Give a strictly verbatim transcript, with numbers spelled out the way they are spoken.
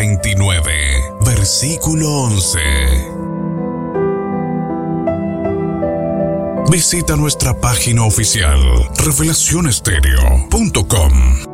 veintinueve, versículo once. Visita nuestra página oficial revelación estéreo punto com.